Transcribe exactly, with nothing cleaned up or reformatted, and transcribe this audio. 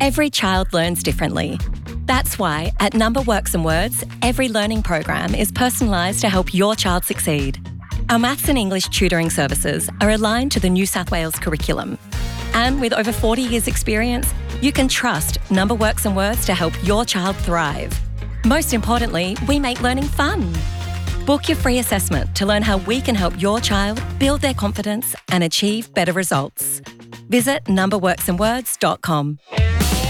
Every child learns differently. That's why at Number Works and Words, every learning program is personalised to help your child succeed. Our maths and English tutoring services are aligned to the New South Wales curriculum. And with over forty years experience, you can trust Number Works and Words to help your child thrive. Most importantly, we make learning fun. Book your free assessment to learn how we can help your child build their confidence and achieve better results. Visit number works and words dot com.